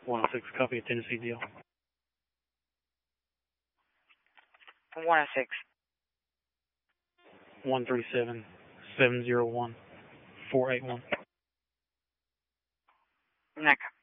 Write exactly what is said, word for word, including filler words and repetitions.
one oh six, copy a Tennessee deal. one oh six. one three seven, seven zero one, four eight one. Next.